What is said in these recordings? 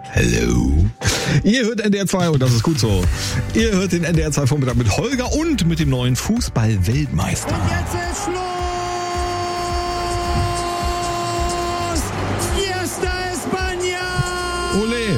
Hello. Ihr hört NDR 2 und das ist gut so. Ihr hört den NDR 2 Vormittag mit Holger und mit dem neuen Fußball-Weltmeister. Und jetzt ist Schluss! Fiesta España! Ole.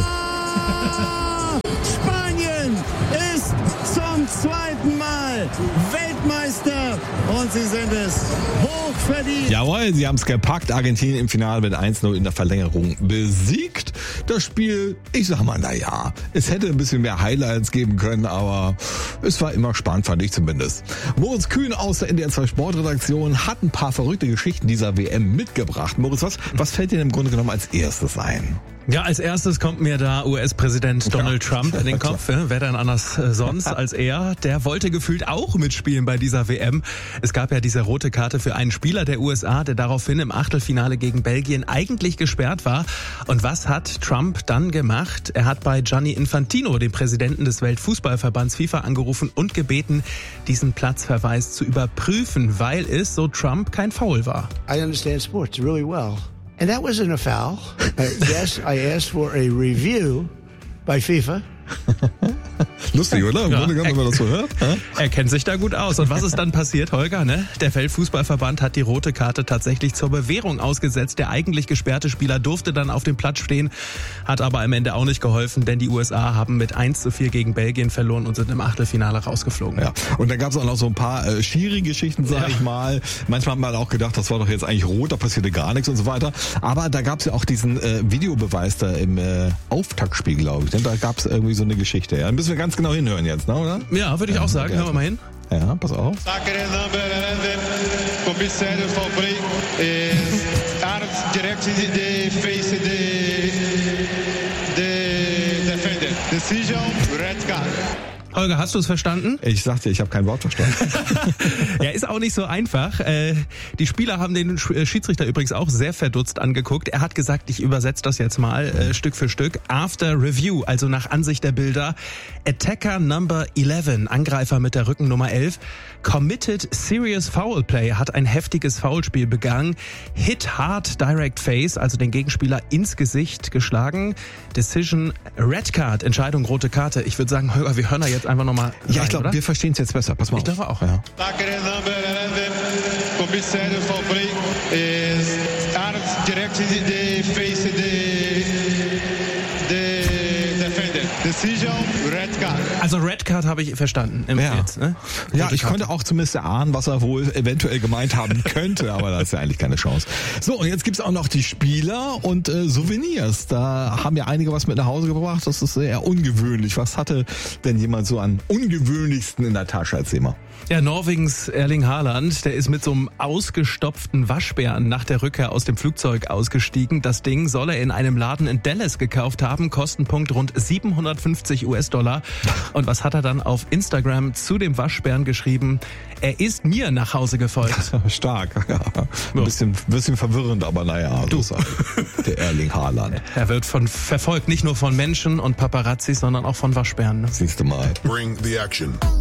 Spanien ist zum zweiten Mal Weltmeister und sie sind es hochverdient. Jawohl, sie haben es gepackt. Argentinien im Finale mit 1-0 in der Verlängerung besiegt. Das Spiel, ich sag mal, naja, es hätte ein bisschen mehr Highlights geben können, aber es war immer spannend, fand ich zumindest. Moritz Kühn aus der NDR 2 Sportredaktion hat ein paar verrückte Geschichten dieser WM mitgebracht. Moritz, was fällt dir im Grunde genommen als erstes ein? Ja, als erstes kommt mir da US-Präsident Donald Trump in den Kopf. Wer denn anders sonst als er? Der wollte gefühlt auch mitspielen bei dieser WM. Es gab ja diese rote Karte für einen Spieler der USA, der daraufhin im Achtelfinale gegen Belgien eigentlich gesperrt war. Und was hat Trump dann gemacht? Er hat bei Gianni Infantino, dem Präsidenten des Weltfußballverbands FIFA, angerufen und gebeten, diesen Platzverweis zu überprüfen, weil es, so Trump, kein Foul war. I understand sports really well. And that wasn't a foul. Yes, I asked for a review by FIFA. Lustig, oder? Im Grunde genommen, wenn man das so hört. Er kennt sich da gut aus. Und was ist dann passiert, Holger? Der Weltfußballverband hat die rote Karte tatsächlich zur Bewährung ausgesetzt. Der eigentlich gesperrte Spieler durfte dann auf dem Platz stehen, hat aber am Ende auch nicht geholfen, denn die USA haben mit 1-4 gegen Belgien verloren und sind im Achtelfinale rausgeflogen. Ja. Und dann gab es auch noch so ein paar Schiri-Geschichten, sag ich mal. Manchmal hat man auch gedacht, das war doch jetzt eigentlich rot, da passierte gar nichts und so weiter. Aber da gab es ja auch diesen Videobeweis da im Auftaktspiel, glaube ich. Denn da gab es irgendwie so eine Geschichte. Ja. Da müssen wir ganz genau hinhören jetzt, ne, oder? Ja, würde ich auch sagen. Hören wir mal hin. Ja, pass auf. Decision, red card. Holger, hast du es verstanden? Ich sagte, ich habe kein Wort verstanden. Ja, ist auch nicht so einfach. Die Spieler haben den Schiedsrichter übrigens auch sehr verdutzt angeguckt. Er hat gesagt, ich übersetze das jetzt mal Stück für Stück. After review, also nach Ansicht der Bilder, Attacker number 11, Angreifer mit der Rückennummer 11, committed serious foul play, hat ein heftiges Foulspiel begangen, hit hard direct face, also den Gegenspieler ins Gesicht geschlagen, decision red card, Entscheidung rote Karte. Ich würde sagen, Holger, wir hören da jetzt einfach nochmal rein, ja, ich glaube, wir verstehen es jetzt besser. Pass mal auf. Ich glaube auch, ja. Attacker number 11, committed serious foul play, is hard direct face the defender. Decision red card. Also Red Card habe ich verstanden. Ja, jetzt, ne? Ja, ich konnte auch zumindest erahnen, was er wohl eventuell gemeint haben könnte, aber da ist ja eigentlich keine Chance. So, und jetzt gibt's auch noch die Spieler und Souvenirs. Da haben ja einige was mit nach Hause gebracht. Das ist sehr ungewöhnlich. Was hatte denn jemand so an ungewöhnlichsten in der Tasche? Erzähl mal. Ja, Norwegens Erling Haaland, der ist mit so einem ausgestopften Waschbären nach der Rückkehr aus dem Flugzeug ausgestiegen. Das Ding soll er in einem Laden in Dallas gekauft haben, Kostenpunkt rund $750. Und was hat er dann auf Instagram zu dem Waschbären geschrieben? Er ist mir nach Hause gefolgt. Stark, ja. Ein bisschen verwirrend, aber naja, du sagst der Erling Haaland. Er wird verfolgt, nicht nur von Menschen und Paparazzis, sondern auch von Waschbären. Siehst du mal. Bring the action.